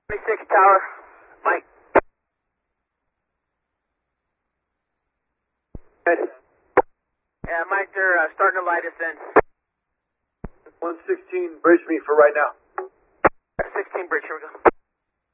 26 Tower, Mike. Good. Yeah, Mike, they're starting to light us in. 116, bridge me for right now. 16 bridge, here we go.